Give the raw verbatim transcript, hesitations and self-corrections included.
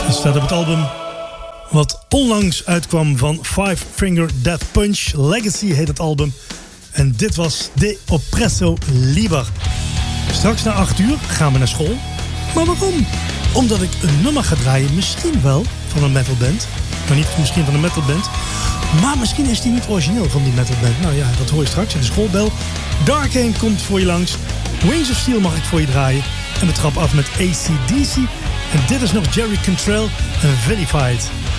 Het staat op het album wat onlangs uitkwam van Five Finger Death Punch. Legacy heet het album. En dit was De Oppresso Liber. Straks na acht uur gaan we naar school. Maar waarom? Omdat ik een nummer ga draaien, misschien wel van een metalband. Maar niet misschien van een metalband. Maar misschien is die niet origineel van die metalband. Nou ja, dat hoor je straks in de schoolbel. Darkane komt voor je langs. Wings of Steel mag ik voor je draaien. En we trappen af met A C D C. En dit is nog Jerry Cantrell en Vilified.